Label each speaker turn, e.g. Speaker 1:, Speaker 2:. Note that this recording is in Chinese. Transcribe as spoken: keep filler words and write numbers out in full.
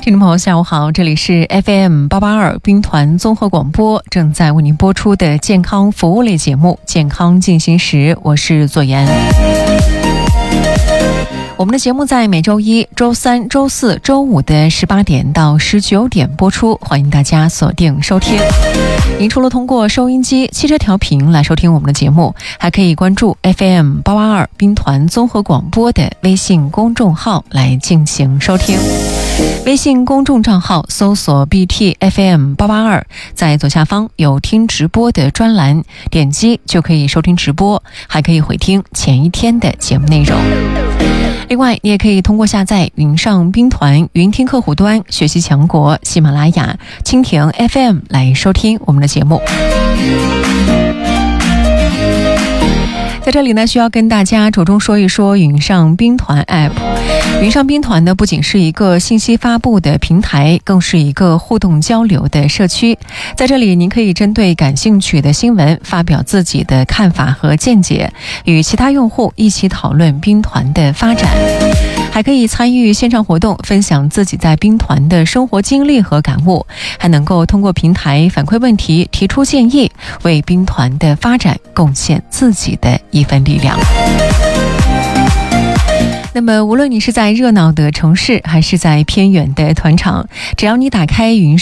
Speaker 1: 听众朋友下午好，这里是 F M 八八二兵团综合广播，正在为您播出的健康服务类节目健康进行时，我是左岩。我们的节目在每周一、周三、周四、周五的十八点到十九点播出，欢迎大家锁定收听。您除了通过收音机、汽车调频来收听我们的节目，还可以关注 F M 八八二兵团综合广播的微信公众号来进行收听。微信公众账号搜索 B T F M 八八二，在左下方有听直播的专栏，点击就可以收听直播，还可以回听前一天的节目内容。另外，你也可以通过下载云上兵团云听客户端、学习强国、喜马拉雅、蜻蜓 F M 来收听我们的节目。在这里呢，需要跟大家着重说一说云上兵团 App。云上兵团呢，不仅是一个信息发布的平台，更是一个互动交流的社区。在这里，您可以针对感兴趣的新闻发表自己的看法和见解，与其他用户一起讨论兵团的发展，还可以参与线上活动，分享自己在兵团的生活经历和感悟，还能够通过平台反馈问题、提出建议，为兵团的发展贡献自己的一份力量。那么无论你是在热闹的城市还是在偏远的团场，只要你打开云